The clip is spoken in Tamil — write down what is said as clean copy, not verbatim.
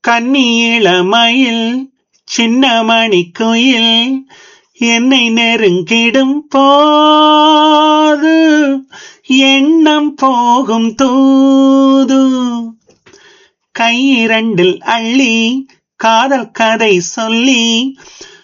கன்னி இளமயில் சின்ன மணிக்குயில் என்னை நெருங்கிடும் போது எண்ணம் போகும் தூது கையிரண்டில் அள்ளி காதல் கதை சொல்லி